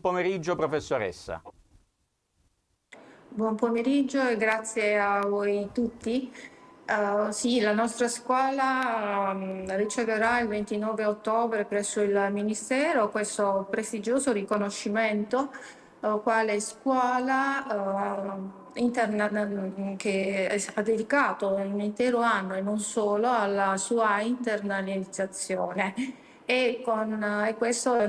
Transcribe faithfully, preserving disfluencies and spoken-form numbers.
pomeriggio professoressa. Buon pomeriggio e grazie a voi tutti. Uh, sì, la nostra scuola um, riceverà il ventinove ottobre presso il Ministero questo prestigioso riconoscimento uh, quale scuola uh, interna- che ha dedicato un intero anno e non solo alla sua internalizzazione. E, con, e questo